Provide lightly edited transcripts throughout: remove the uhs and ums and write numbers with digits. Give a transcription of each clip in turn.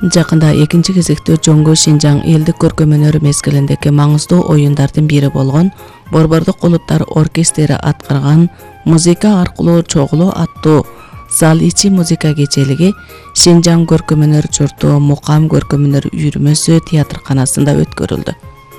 Жакында экинчи кезекте Жоңго Шинжаң элдик көркөм өнөр мезгилиндеги маңыздуу оюндардын бири болгон Борбордук улуттар оркестри аткарган музыка аркылуу чогулуу аттуу зал ичи музыка кечелиги Шинжаң көркөм өнөр журту Мукам көркөм өнөр үйүрмөсү театрканасында өткөрүлдү.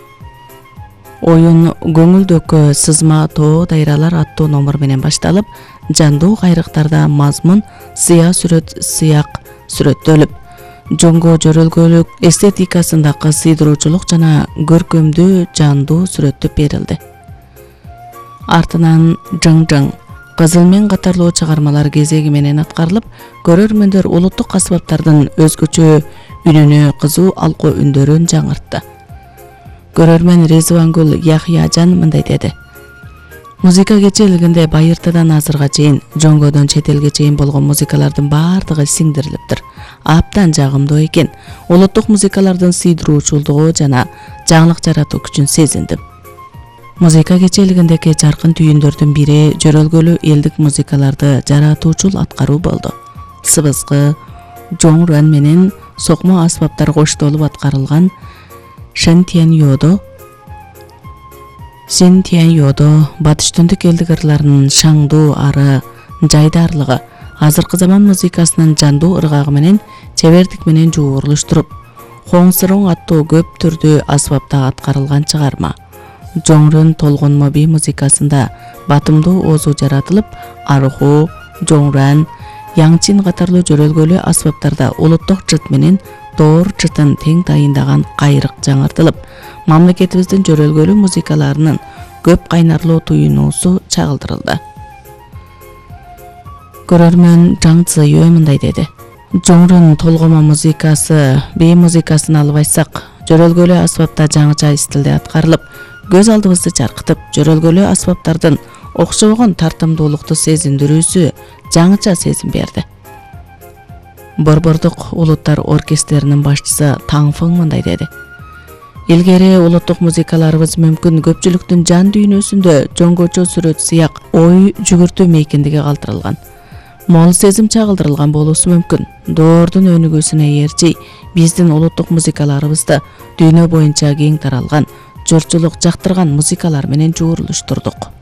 Оюн көңүлдөккө сызма тоо дайралар аттуу номер менен башталып, жандуу кайрыктарда мазмун сыяк сүрөттөлүп, Жоңго жөрөлгөлүк эстетикасындагы сыйдыруучулук жана көркөмдүү жандуу сүрөттөп берилди. Артынан Жың-Жың, Кызылмен катарлуу чыгармалар кезеги менен аткарылып, көрөрмөндөр улуттук аспаптардын өзгөчө үнүнө кызуу алко үндөрүн жаңыртты. Көрөрмөн Резвангүл Яхьяжан мындай деди: Музыка кечелигинде Байыртадан азырга чейин, Жоңгодон чет элге чейин болгон музыкалардын баардыгы сиңдирилиптир. Аптан жагымдуу экен. Улуттук музыкалардын сыйдыруучулугу жана жаңылык жаратуу күчүн сезиндим. Музыка кечелигиндеги жаркын түйүндөрдүн бири жөрөлгөлүү элдик музыкаларды жаратуучул аткаруу болду. Сыбызгы, жоңран менен сокмо аспаптар коштолуп аткарылган Шентьяньёдо, батыш түндүк элдик ырларынын шаңдуу ары, жайдарлыгы, азыркы заман музыкасынын жандуу ыргагы менен чебердик менен жуурулуштуруп, Хоңсыроң аттуу көп түрдүү аспапта аткарылган чыгарма. Жоңрун толгонмо би музыкасында батымдуу оозу жаратылып, арху, жоңран, яңчин катарлуу жөрөлгөлүү аспаптарда улуттук жыт менен доор жытын тең тайындаган кайрык жаңыртылып, мамлекетибиздин жөрөлгөлүү музыкаларынын көп кайнарлуу туюнуусу чагылдырылды. Көрөрмөн Жаң Цзыё мындай деди: Жоңрун толгомо музыкасы, би музыкасын алып айтсак, жөрөлгөлүү аспапта жаңыча стилде аткарылып, көз алдыбызды чаркытып, жөрөлгөлүү аспаптардын окшогон тартымдуулукту сезиндирүүсү жаңыча сезим берди. Борбордук улуттар оркестринин башчысы Таң Фың мындай деди: Илгери улуттук музыкаларыбыз мүмкүн көпчүлүктүн жан дүйнөсүндө жоңгочо сүрөт сыяк ой жүгүртүү мейкиндиги калтырылган. Мол сезим чагылдырылган болуусу мүмкүн. Доордун өнүгүүсүнө ээрчи биздин улуттук музыкаларыбызды дүйнө боюнча кең таралган, журтчулук жактырган музыкалар менен жуурулуштурдук.